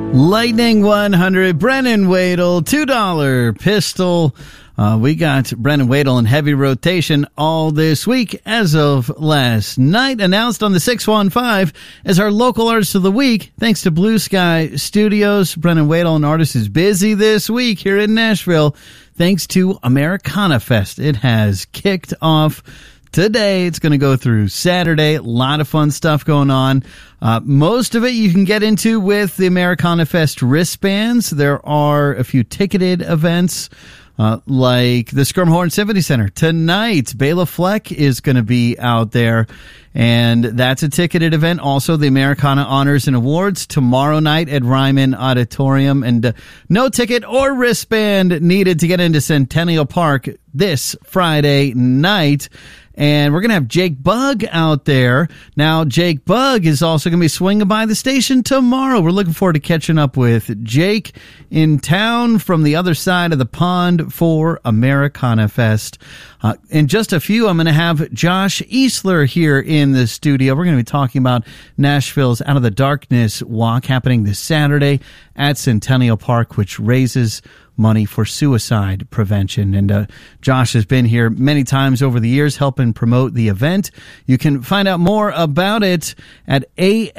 Lightning 100, Brennan Wadle, $2 pistol. We got Brennan Wadle in heavy rotation all this week as of last night. Announced on the 615 as our local artist of the week. Thanks to Blue Sky Studios. Brennan Wadle, an artist, is busy this week here in Nashville thanks to Americana Fest. It has kicked off today. It's going to go through Saturday. A lot of fun stuff going on. Most of it you can get into with the Americana Fest wristbands. There are a few ticketed events, like the Skirmhorn Symphony Center. Tonight, Bela Fleck is going to be out there, and that's a ticketed event. Also, the Americana Honors and Awards tomorrow night at Ryman Auditorium. And no ticket or wristband needed to get into Centennial Park this Friday night. And we're going to have Jake Bugg out there. Now, Jake Bugg is also going to be swinging by the station tomorrow. We're looking forward to catching up with Jake in town from the other side of the pond for Americana Fest. In just a few, I'm going to have Josh Easler here in the studio. We're going to be talking about Nashville's Out of the Darkness walk happening this Saturday at Centennial Park, which raises money for suicide prevention. And Josh has been here many times over the years helping promote the event. You can find out more about it at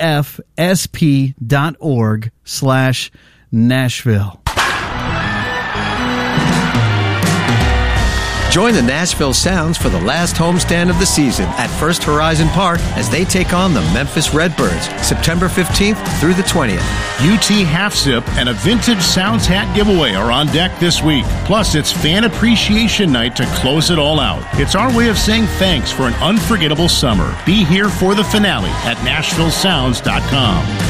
afsp.org/Nashville. Join the Nashville Sounds for the last homestand of the season at First Horizon Park as they take on the Memphis Redbirds, September 15th through the 20th. UT Half Zip and a vintage Sounds hat giveaway are on deck this week. Plus, it's Fan Appreciation Night to close it all out. It's our way of saying thanks for an unforgettable summer. Be here for the finale at NashvilleSounds.com.